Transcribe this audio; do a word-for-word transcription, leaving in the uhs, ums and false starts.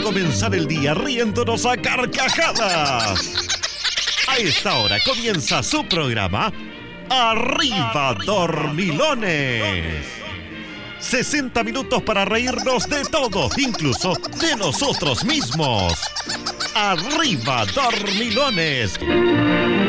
comenzar el día riéndonos a carcajadas. A esta hora comienza su programa Arriba Dormilones. sesenta minutos para reírnos de todo, incluso de nosotros mismos. Arriba Dormilones.